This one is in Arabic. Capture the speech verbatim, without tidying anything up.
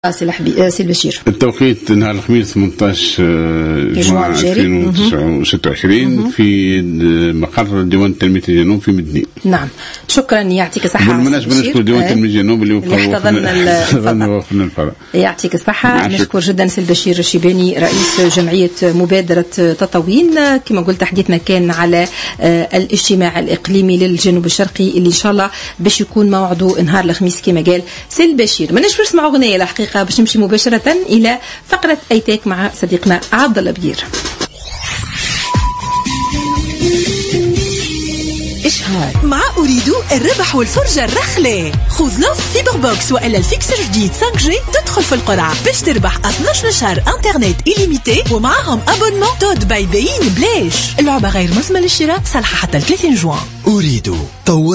سي البشير. التوقيت نهار الخميس ثمانية عشر جوان ألفين وستة وعشرين في مقر ديوان تنمية الجنوب في مدني. نعم، شكرا، يعطيك الصحة. بالمناسبة نشكر ديوان تنمية الجنوب اللي وفقنا الفضاء. يعطيك الصحة. نشكر جدا سي البشير الشيباني رئيس جمعية مبادرة تطاوين. كما قلت حديثنا كان على الاجتماع الإقليمي للجنوب الشرقي اللي إن شاء الله باش يكون موعده نهار الخميس كما قال سي البشير. ما نشوفش نسمعوا أغنية الحقيقة باش نمشي مباشرة إلى فقرة أيتاك مع صديقنا عبد الله بير. إشهار مع أريد الربح والفرجة الرخلة. خذ لوف فيبر بوكس وإلا الفيكسر جديد خمسة جي تدخل في القرعة باش تربح اثني عشر شهر انترنت إليميتي ومعهم أبونمون تود باي بيين بلاش. اللعبة غير مسمى للشراء، صالحة حتى ثلاثين جوان. أريد طور